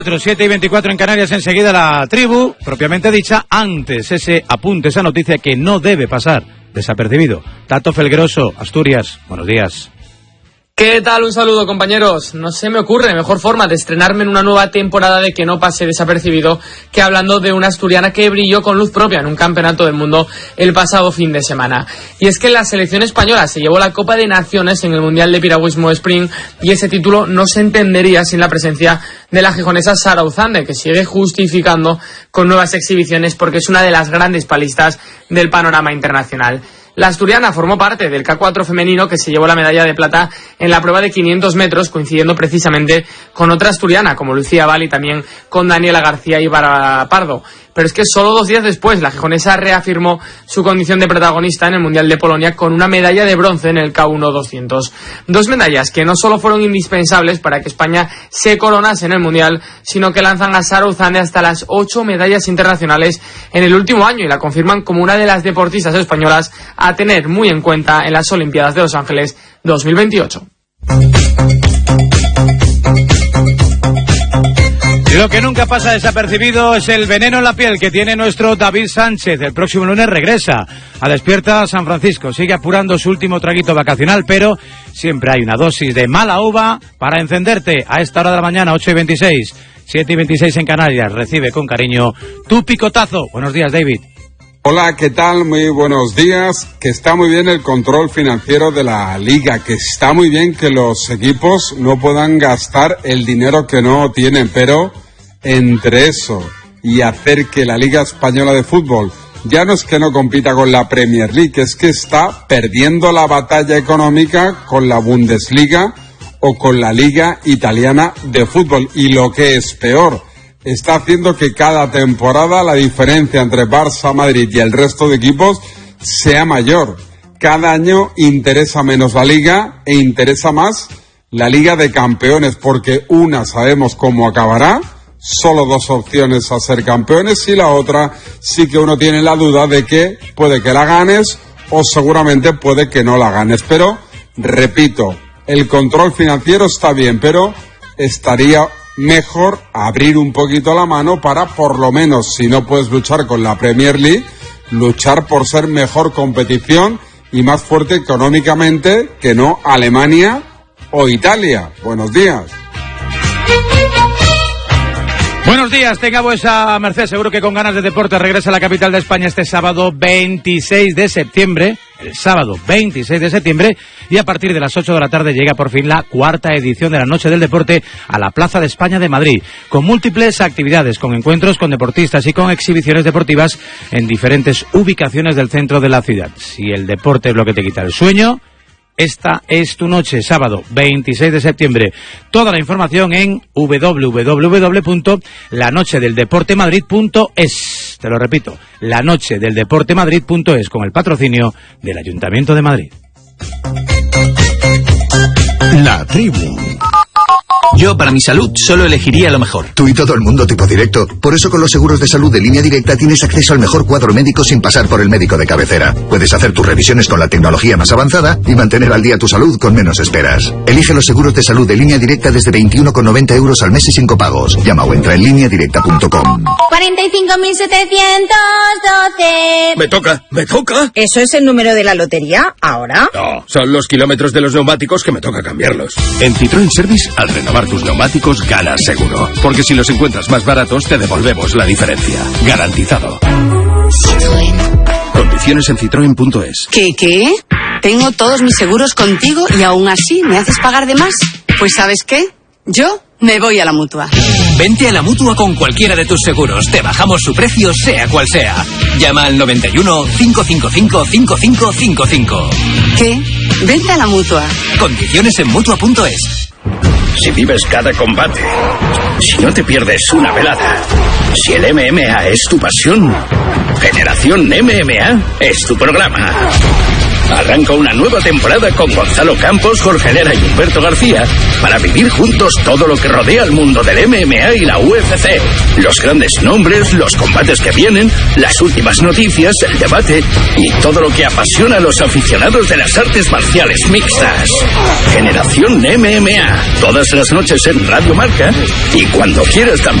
7:24 en Canarias, enseguida la tribu, propiamente dicha. Antes ese apunte, esa noticia que no debe pasar desapercibido. Tato Felgueroso, Asturias, buenos días. ¿Qué tal? Un saludo, compañeros. No se me ocurre mejor forma de estrenarme en una nueva temporada de que no pase desapercibido que hablando de una asturiana que brilló con luz propia en un campeonato del mundo el pasado fin de semana. Y es que la selección española se llevó la Copa de Naciones en el Mundial de Piragüismo Sprint y ese título no se entendería sin la presencia de la gijonesa Sara Uzande, que sigue justificando con nuevas exhibiciones porque es una de las grandes palistas del panorama internacional. La asturiana formó parte del K4 femenino que se llevó la medalla de plata en la prueba de 500 metros, coincidiendo precisamente con otra asturiana, como Lucía Val y también con Daniela García y Bárbara Pardo. Pero es que solo 2 días después la gijonesa reafirmó su condición de protagonista en el Mundial de Polonia con una medalla de bronce en el K1 200. 2 medallas que no solo fueron indispensables para que España se coronase en el Mundial, sino que lanzan a Sara Uzande hasta las 8 medallas internacionales en el último año y la confirman como una de las deportistas españolas a tener muy en cuenta en las Olimpiadas de Los Ángeles 2028. Y lo que nunca pasa desapercibido es el veneno en la piel que tiene nuestro David Sánchez. El próximo lunes regresa a Despierta San Francisco. Sigue apurando su último traguito vacacional, pero siempre hay una dosis de mala uva para encenderte a esta hora de la mañana, 8:26, 7:26 en Canarias. Recibe con cariño tu picotazo. Buenos días, David. Hola, ¿qué tal? Muy buenos días. Que está muy bien el control financiero de la Liga, que está muy bien que los equipos no puedan gastar el dinero que no tienen, pero entre eso y hacer que la Liga Española de Fútbol ya no es que no compita con la Premier League, es que está perdiendo la batalla económica con la Bundesliga o con la Liga Italiana de Fútbol. Y lo que es peor, está haciendo que cada temporada la diferencia entre Barça, Madrid y el resto de equipos sea mayor. Cada año interesa menos la Liga e interesa más la Liga de Campeones, porque una sabemos cómo acabará, solo 2 opciones a ser campeones, y la otra sí que uno tiene la duda de que puede que la ganes o seguramente puede que no la ganes. Pero, repito, el control financiero está bien, pero estaría mejor abrir un poquito la mano para, por lo menos, si no puedes luchar con la Premier League, luchar por ser mejor competición y más fuerte económicamente que no Alemania o Italia. Buenos días. Buenos días, tenga vuesa merced. Seguro que con ganas de deporte regresa a la capital de España este sábado 26 de septiembre. El sábado 26 de septiembre, y a partir de las 8 de la tarde llega por fin la 4ª edición de la Noche del Deporte a la Plaza de España de Madrid, con múltiples actividades, con encuentros con deportistas y con exhibiciones deportivas en diferentes ubicaciones del centro de la ciudad. Si el deporte es lo que te quita el sueño, esta es tu noche, sábado 26 de septiembre. Toda la información en www.lanochedeldeportemadrid.es. Te lo repito, lanochedeldeportemadrid.es, con el patrocinio del Ayuntamiento de Madrid. La tribu. Yo, para mi salud, solo elegiría lo mejor. Tú y todo el mundo tipo directo. Por eso con los seguros de salud de Línea Directa tienes acceso al mejor cuadro médico sin pasar por el médico de cabecera. Puedes hacer tus revisiones con la tecnología más avanzada y mantener al día tu salud con menos esperas. Elige los seguros de salud de Línea Directa desde 21,90 € al mes y sin copagos. Llama o entra en lineadirecta.com. 45.712. Me toca. ¿Eso es el número de la lotería? ¿Ahora? No, son los kilómetros de los neumáticos que me toca cambiarlos. En Citroën Service, al renovar tus neumáticos, ganas seguro. Porque si los encuentras más baratos, te devolvemos la diferencia. Garantizado. Citroën. Condiciones en citroen.es. ¿Qué? Tengo todos mis seguros contigo y aún así me haces pagar de más. Pues ¿sabes qué? Yo me voy a la Mutua. Vente a la Mutua con cualquiera de tus seguros. Te bajamos su precio, sea cual sea. Llama al 91 555 5555. ¿Qué? Vente a la Mutua. Condiciones en Mutua.es. Si vives cada combate, si no te pierdes una velada, si el MMA es tu pasión, Generación MMA es tu programa. Arranca una nueva temporada con Gonzalo Campos, Jorge Herrera y Humberto García para vivir juntos todo lo que rodea al mundo del MMA y la UFC. Los grandes nombres, los combates que vienen, las últimas noticias, el debate y todo lo que apasiona a los aficionados de las artes marciales mixtas. Generación MMA, todas las noches en Radio Marca y cuando quieras también